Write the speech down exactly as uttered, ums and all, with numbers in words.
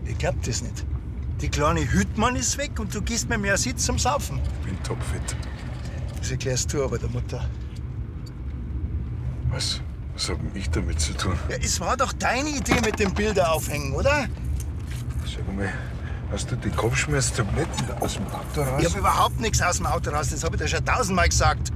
Ich glaub das nicht. Die kleine Hüttmann ist weg und du gehst mir mehr Sitz zum Saufen. Ich bin topfit. Das erklärst du aber der Mutter. Was? Was hab ich damit zu tun? Ja, es war doch deine Idee mit dem Bilder aufhängen, oder? Sag mal, hast du die Kopfschmerztabletten aus dem Auto raus? Ich hab überhaupt nichts aus dem Auto raus, das hab ich dir schon tausendmal gesagt.